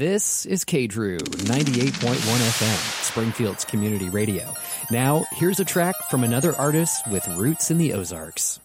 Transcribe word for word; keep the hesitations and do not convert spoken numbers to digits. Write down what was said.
This is K D R U ninety-eight point one F M, Springfield's community radio. Now, here's a track from another artist with roots in the Ozarks.